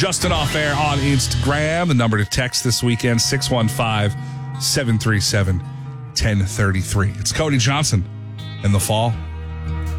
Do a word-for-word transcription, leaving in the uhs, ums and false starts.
Justin Off Air on Instagram. The number to text this weekend, six one five, seven three seven, one oh three three. It's Cody Johnson in the fall.